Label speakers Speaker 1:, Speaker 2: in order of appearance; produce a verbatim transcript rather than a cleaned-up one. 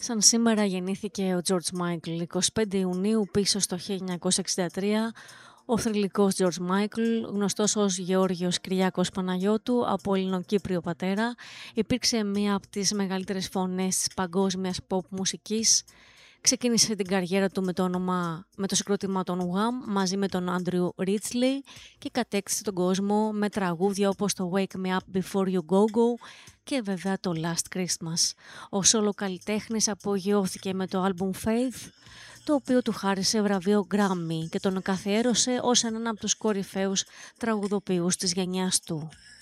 Speaker 1: Σαν σήμερα γεννήθηκε ο George Michael, εικοστή πέμπτη Ιουνίου πίσω στο χίλια εννιακόσια εξήντα τρία, ο θρυλικός George Michael, γνωστός ως Γεώργιος Κυριάκος Παναγιώτου, από Ελληνοκύπριο πατέρα, υπήρξε μία από τις μεγαλύτερες φωνές της παγκόσμιας pop μουσικής. Ξεκίνησε την καριέρα του με το, όνομα, με το συγκρότημα των Wham μαζί με τον Andrew Ridgeley και κατέκτησε τον κόσμο με τραγούδια όπως το Wake Me Up Before You Go Go και βέβαια το Last Christmas. Ο σόλο καλλιτέχνης απογειώθηκε με το άλμπουμ Faith, το οποίο του χάρισε βραβείο Grammy και τον καθιέρωσε ως έναν από τους κορυφαίους τραγουδοποιούς της γενιάς του.